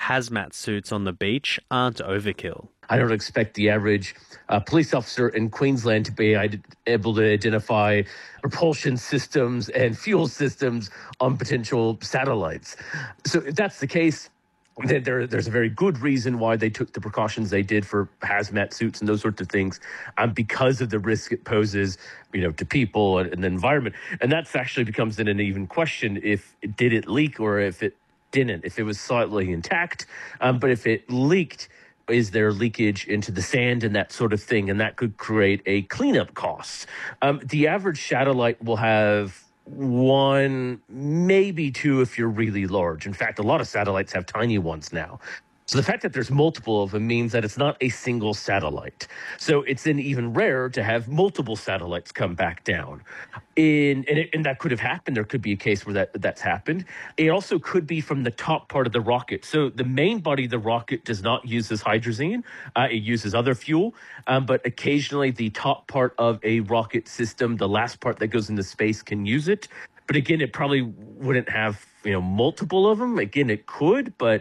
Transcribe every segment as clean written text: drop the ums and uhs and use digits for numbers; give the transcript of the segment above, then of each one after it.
hazmat suits on the beach aren't overkill. I don't expect the average police officer in Queensland to be able to identify propulsion systems and fuel systems on potential satellites. So if that's the case, then there's a very good reason why they took the precautions they did for hazmat suits and those sorts of things, because of the risk it poses, to people and the environment. And that's actually becomes then an even question: did it leak or if it didn't? If it was slightly intact, but if it leaked, is there leakage into the sand and that sort of thing? And that could create a cleanup cost. The average satellite will have one, maybe two if you're really large. In fact, a lot of satellites have tiny ones now. So the fact that there's multiple of them means that it's not a single satellite. So it's then even rarer to have multiple satellites come back down. And that could have happened. There could be a case where that's happened. It also could be from the top part of the rocket. So the main body of the rocket does not use this hydrazine. It uses other fuel. But occasionally the top part of a rocket system, the last part that goes into space, can use it. But again, it probably wouldn't have, multiple of them. Again, it could, but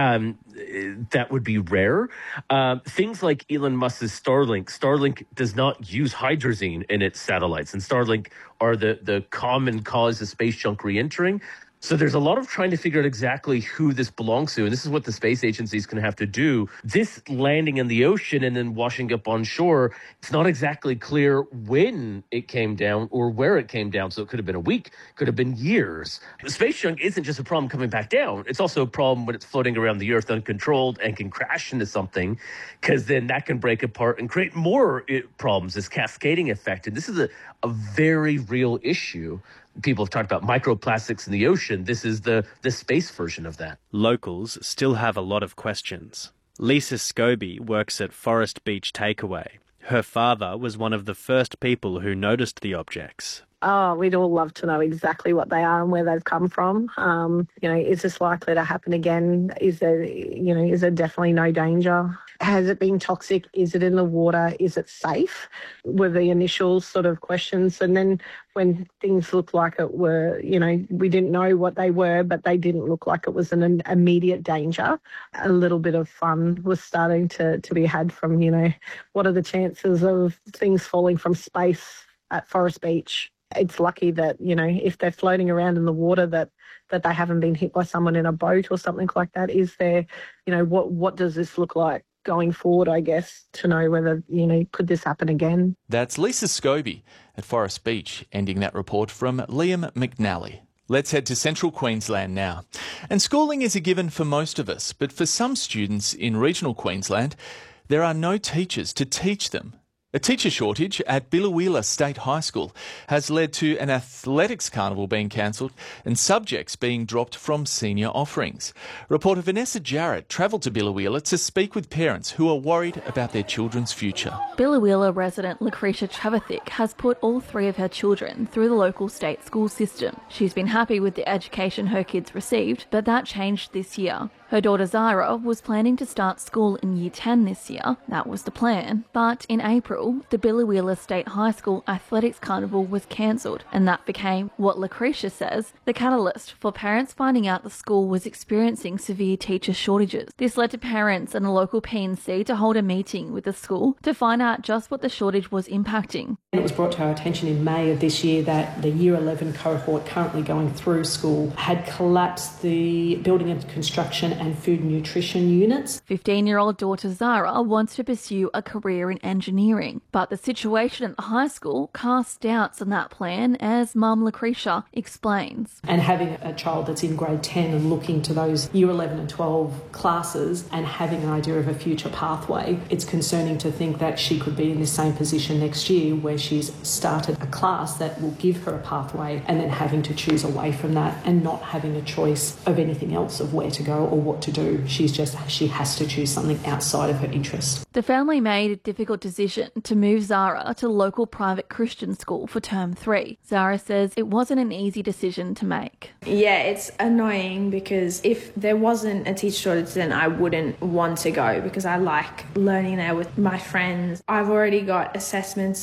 that would be rare. Things like Elon Musk's Starlink. Starlink does not use hydrazine in its satellites, and Starlink are the common cause of space junk re-entering. So there's a lot of trying to figure out exactly who this belongs to. And this is what the space agency is going to have to do. This landing in the ocean and then washing up on shore, it's not exactly clear when it came down or where it came down. So it could have been a week, could have been years. Space junk isn't just a problem coming back down. It's also a problem when it's floating around the Earth uncontrolled and can crash into something, because then that can break apart and create more problems, this cascading effect. And this is a very real issue. People have talked about microplastics in the ocean. This is the space version of that. Locals still have a lot of questions. Lisa Scobie works at Forest Beach Takeaway. Her father was one of the first people who noticed the objects. Oh, we'd all love to know exactly what they are and where they've come from. Is this likely to happen again? Is there definitely no danger? Has it been toxic? Is it in the water? Is it safe? Were the initial sort of questions. And then when things looked like it were, we didn't know what they were, but they didn't look like it was an immediate danger. A little bit of fun was starting to be had from, what are the chances of things falling from space at Forest Beach? It's lucky that, if they're floating around in the water that they haven't been hit by someone in a boat or something like that. Is there, what does this look like going forward, I guess, to know whether, could this happen again? That's Lisa Scobie at Forest Beach, ending that report from Liam McNally. Let's head to central Queensland now. And schooling is a given for most of us, but for some students in regional Queensland, there are no teachers to teach them. A teacher shortage at Biloela State High School has led to an athletics carnival being cancelled and subjects being dropped from senior offerings. Reporter Vanessa Jarrett travelled to Biloela to speak with parents who are worried about their children's future. Biloela resident Lucretia Chavithick has put all three of her children through the local state school system. She's been happy with the education her kids received, but that changed this year. Her daughter Zara was planning to start school in Year 10 this year. That was the plan. But in April, the Biloela State High School Athletics Carnival was cancelled, and that became what Lucretia says the catalyst for parents finding out the school was experiencing severe teacher shortages. This led to parents and a local P&C to hold a meeting with the school to find out just what the shortage was impacting. It was brought to our attention in May of this year that the Year 11 cohort currently going through school had collapsed the building and construction and food and nutrition units. 15-year-old daughter Zara wants to pursue a career in engineering, but the situation at the high school casts doubts on that plan, as Mum Lucretia explains. And having a child that's in grade 10 and looking to those Year 11 and 12 classes and having an idea of a future pathway, it's concerning to think that she could be in the same position next year where she's started a class that will give her a pathway and then having to choose away from that and not having a choice of anything else of where to go or what to do. She has to choose something outside of her interest. The family made a difficult decision to move Zara to local private Christian school for term 3. Zara says it wasn't an easy decision to make. Yeah, it's annoying because if there wasn't a teacher shortage, then I wouldn't want to go because I like learning there with my friends. I've already got assessments that they've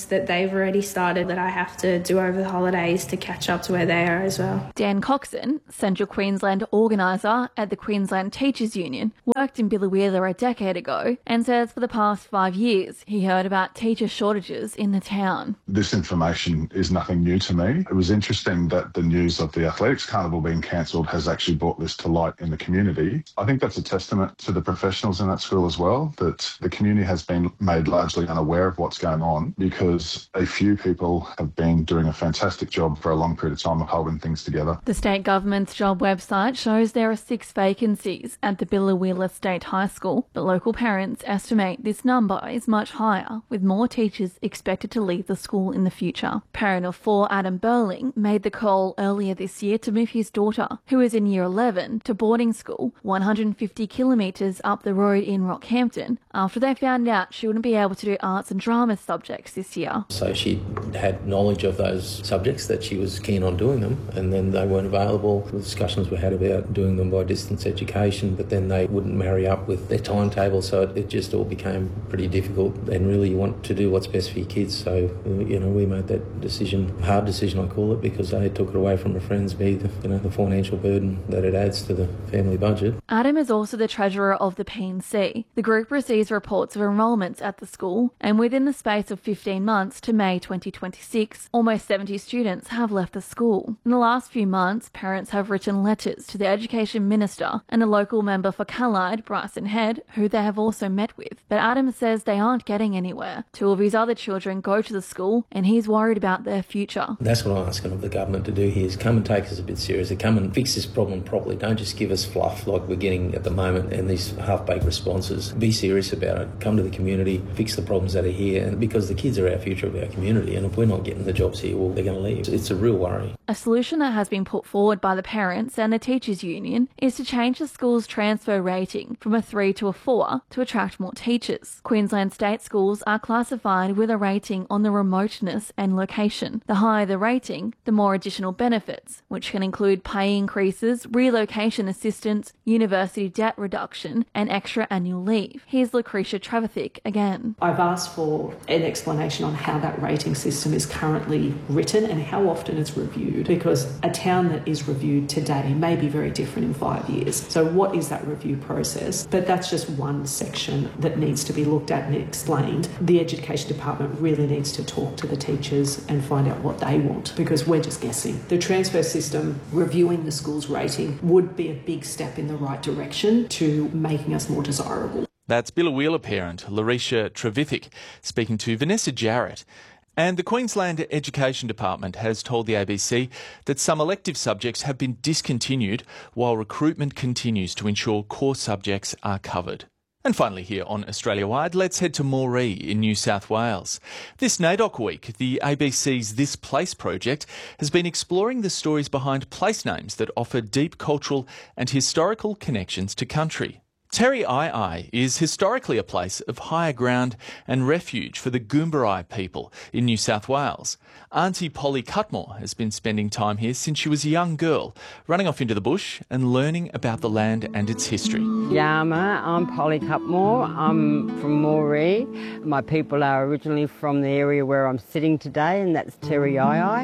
they've already started that I have to do over the holidays to catch up to where they are as well. Dan Coxon, Central Queensland organiser at the Queensland Teachers Union, worked in Biloela a decade ago and says for the past 5 years he heard about teacher shortages in the town. This information is nothing new to me. It was interesting that the news of the Athletics Carnival being cancelled has actually brought this to light in the community. I think that's a testament to the professionals in that school as well, that the community has been made largely unaware of what's going on because a few people have been doing a fantastic job for a long period of time of holding things together. The state government's job website shows there are 6 vacancies at the Biloela State High School, but local parents estimate this number is much higher, with more teachers expected to leave the school in the future. Parent of 4 Adam Burling made the call earlier this year to move his daughter, who is in year 11, to boarding school 150 kilometres up the road in Rockhampton after they found out she wouldn't be able to do arts and drama subjects this year. So she had knowledge of those subjects, that she was keen on doing them, and then they weren't available. The discussions were had about doing them by distance education, but then they wouldn't marry up with their timetable, so it just all became pretty difficult. And really you want to do what's best for your kids, so we made that decision, hard decision I call it, because A, it took it away from her friends, B, the financial burden that it adds to the family budget. Adam is also the treasurer of the P&C. The group receives reports of enrolments at the school, and within the space of 15 months to May 2026, almost 70 students have left the school. In the last few months, parents have written letters to the Education Minister and a local member for Callide, Bryson Head, who they have also met with. But Adam says they aren't getting anywhere. 2 of his other children go to the school, and he's worried about their future. That's what I'm asking of the government to do here, is come and take us a bit seriously, come and fix this problem properly. Don't just give us fluff like we're getting at the moment and these half-baked responses. Be serious about it. Come to the community, fix the problems that are here, and because the kids are our future of our community, and if we're not getting the jobs here, well, they're going to leave. It's a real worry. A solution that has been put forward by the parents and the teachers union is to change the school's transfer rating from a 3 to a 4 to attract more teachers. Queensland state schools are classified with a rating on the remoteness and location. The higher the rating, the more additional benefits, which can include pay increases, relocation assistance, university debt reduction, and extra annual leave. Here's Lucretia Trevithick again. I've asked for an explanation on how that rating system is currently written and how often it's reviewed, because a town that is reviewed today may be very different in 5 years. So what is that review process? But that's just one section that needs to be looked at and explained. The Education Department really needs to talk to the teachers and find out what they want, because we're just guessing. The transfer system reviewing the school's rating would be a big step in the right direction to making us more desirable. That's Biloela parent Larisha Trevithick speaking to Vanessa Jarrett. And the Queensland Education Department has told the ABC that some elective subjects have been discontinued while recruitment continues to ensure core subjects are covered. And finally here on Australia Wide, let's head to Moree in New South Wales. This NAIDOC week, the ABC's This Place project has been exploring the stories behind place names that offer deep cultural and historical connections to country. Terry Eye is historically a place of higher ground and refuge for the Goomberri people in New South Wales. Auntie Polly Cutmore has been spending time here since she was a young girl, running off into the bush and learning about the land and its history. Yama, I'm Polly Cutmore. I'm from Moree. My people are originally from the area where I'm sitting today, and that's Terry Eye.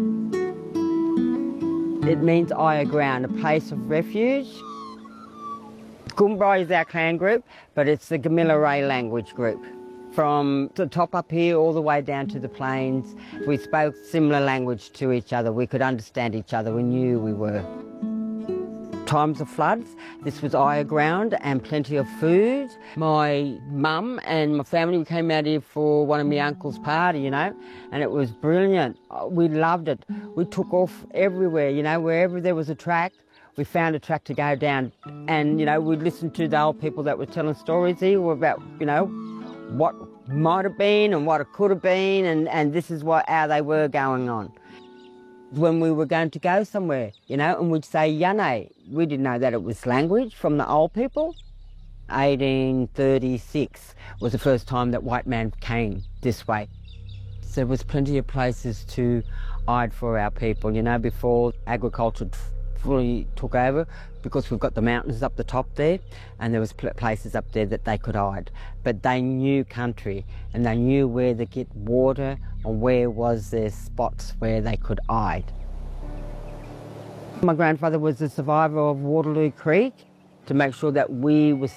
It means higher ground, a place of refuge. Goomberri is our clan group, but it's the Gamilaroi language group. From the top up here all the way down to the plains, we spoke similar language to each other. We could understand each other. We knew we were. Times of floods, this was higher ground and plenty of food. My mum and my family came out here for one of my uncle's party, and it was brilliant. We loved it. We took off everywhere, wherever there was a track. We found a track to go down, and, we'd listen to the old people that were telling stories here about, what might have been and what it could have been, and this is how they were going on. When we were going to go somewhere, and we'd say Yane. We didn't know that it was language from the old people. 1836 was the first time that white man came this way. So there was plenty of places to hide for our people, before agriculture fully took over because we've got the mountains up the top there, and there was places up there that they could hide. But they knew country, and they knew where to get water and where was their spots where they could hide. My grandfather was the survivor of Waterloo Creek, to make sure that we were